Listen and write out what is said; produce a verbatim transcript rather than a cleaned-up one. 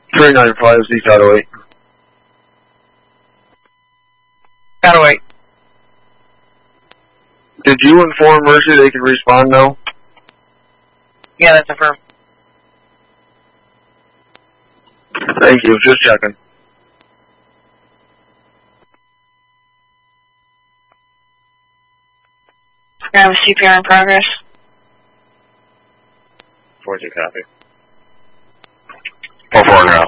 three nine five Z Shadow eight. Shadow eight. Did you inform Mercy they can respawn now? Yeah, that's affirmed. Thank you, just checking. We have a C P R in progress. four two copy. four four now.